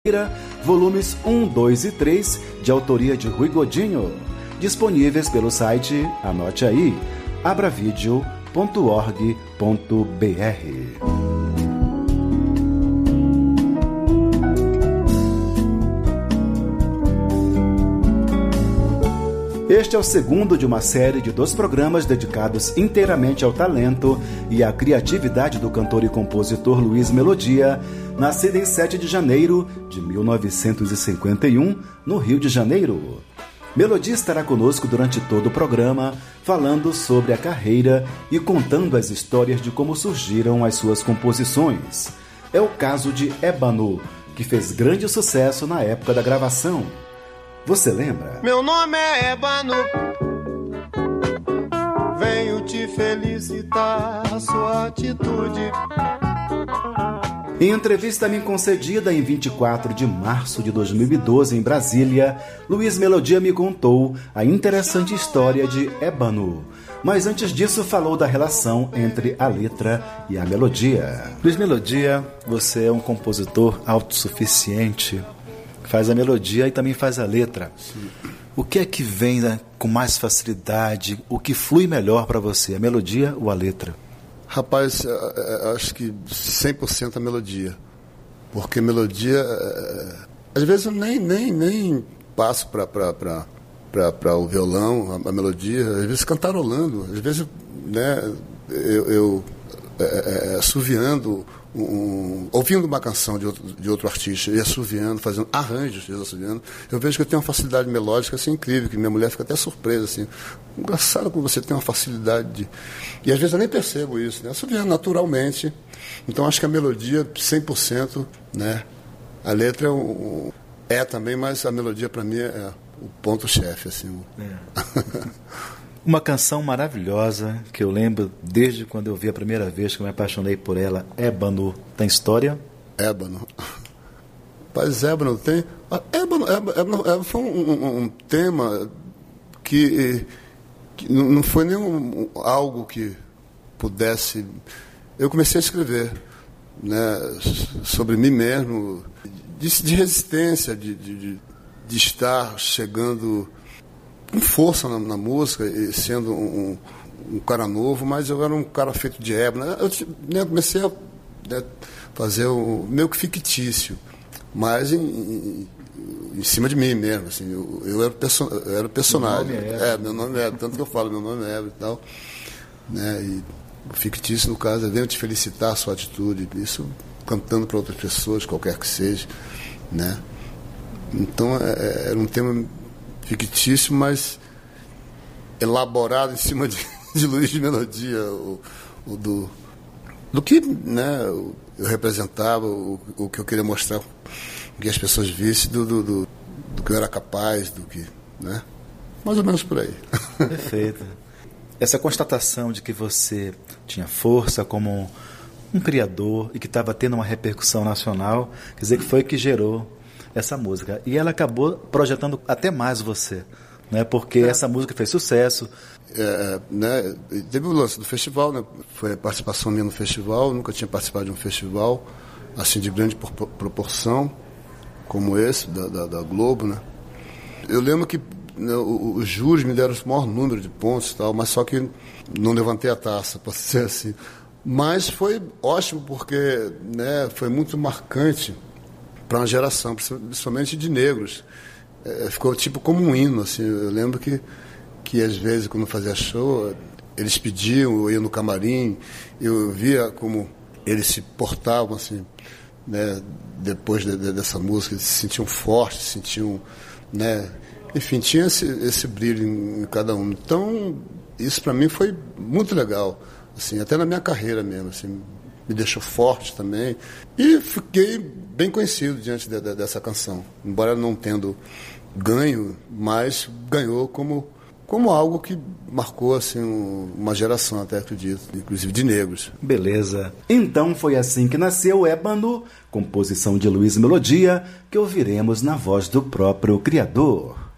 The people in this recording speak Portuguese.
volumes 1, 2 e 3, de autoria de Rui Godinho, disponíveis pelo site, anote aí, abravideo.org.br. Este é o segundo de uma série de 2 programas dedicados inteiramente ao talento e à criatividade do cantor e compositor Luiz Melodia, nascido em 7 de janeiro de 1951, no Rio de Janeiro. Melodia estará conosco durante todo o programa, falando sobre a carreira e contando as histórias de como surgiram as suas composições. É o caso de Ébano, que fez grande sucesso na época da gravação. Você lembra? Meu nome é Ébano, venho te felicitar a sua atitude. Em entrevista me concedida em 24 de março de 2012 em Brasília, Luiz Melodia me contou a interessante história de Ébano. Mas antes disso falou da relação entre a letra e a melodia. Luiz Melodia, você é um compositor autossuficiente, faz a melodia e também faz a letra. Sim. O que é que vem, né, com mais facilidade? O que flui melhor para você, a melodia ou a letra? Rapaz, acho que 100% a melodia. Porque melodia, às vezes eu nem passo para o violão, a melodia, às vezes cantarolando, às vezes, né, eu assoviando, ouvindo uma canção de outro artista e assoviando, fazendo arranjos, assoviando, eu vejo que eu tenho uma facilidade melódica assim, incrível, que minha mulher fica até surpresa, assim, engraçado como você tem uma facilidade e às vezes eu nem percebo isso, né? Assoviando naturalmente. Então acho que a melodia 100%, né? A letra é também, mas a melodia para mim é o ponto-chefe, assim. Uma canção maravilhosa que eu lembro desde quando eu vi a primeira vez, que eu me apaixonei por ela, Ébano. Tem história? Ébano. Mas Ébano tem... Ébano foi um tema que não foi nem algo que pudesse... Eu comecei a escrever, né, sobre mim mesmo, de resistência, de estar chegando... com força na música, e sendo um cara novo, mas eu era um cara feito de ébano. Eu comecei a fazer o meio que fictício, mas em cima de mim mesmo. Assim, eu era o personagem. Meu nome é, tanto que eu falo, meu nome é e tal. Né, e o fictício, no caso, é venho te felicitar a sua atitude, isso cantando para outras pessoas, qualquer que seja. Né? Então, era um tema fictício, mas elaborado em cima de Luiz de Melodia, do que, né, eu representava, o que eu queria mostrar, o que as pessoas vissem, do que eu era capaz, do que, né? Mais ou menos por aí. Perfeito. Essa constatação de que você tinha força como um criador e que estava tendo uma repercussão nacional, quer dizer que foi que gerou essa música. E ela acabou projetando até mais você, né? Porque essa música fez sucesso. Né? Teve o lance do festival, né? Foi a participação minha no festival, nunca tinha participado de um festival assim de grande proporção, como esse, da Globo, né? Eu lembro que, né, os júris me deram o maior número de pontos e tal, mas só que não levantei a taça, para ser assim. Mas foi ótimo porque, né, foi muito marcante para uma geração, principalmente de negros. Ficou tipo como um hino, assim. Eu lembro que às vezes, quando eu fazia show, eles pediam, eu ia no camarim, eu via como eles se portavam, assim, né, depois dessa música, eles se sentiam fortes, se sentiam, né, enfim, tinha esse brilho em cada um. Então, isso para mim foi muito legal, assim, até na minha carreira mesmo, assim, me deixou forte também. E fiquei bem conhecido diante dessa canção. Embora não tendo ganho, mas ganhou como algo que marcou assim, uma geração, até acredito, inclusive de negros. Beleza. Então foi assim que nasceu Ébano, composição de Luiz Melodia, que ouviremos na voz do próprio criador.